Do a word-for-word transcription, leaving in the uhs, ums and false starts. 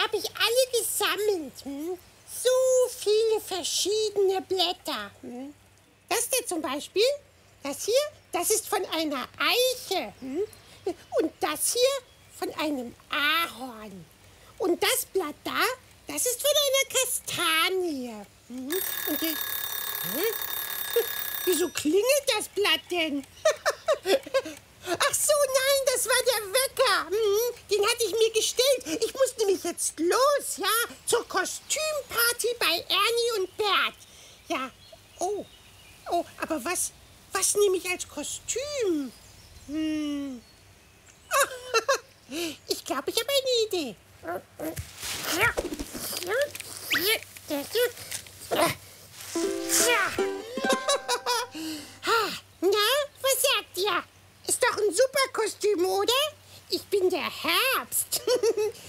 habe ich alle gesammelt. Hm? So viele verschiedene Blätter. Hm? Das hier zum Beispiel, das hier, das ist von einer Eiche. Hm? Und das hier von einem Ahorn. Und das Blatt da, das ist von einer Kastanie. Hm? Und die, hm? Wieso klingelt das Blatt denn? Ach so, nein, das war der Wecker. Hm, den hatte ich mir gestellt. Ich muss nämlich jetzt los, ja, zur Kostümparty bei Ernie und Bert. Ja, oh, oh, aber was, was nehme ich als Kostüm? Hm. Ich glaube, ich habe eine Idee. Na, was sagt ihr? Ist doch ein super Kostüm, oder? Ich bin der Herbst.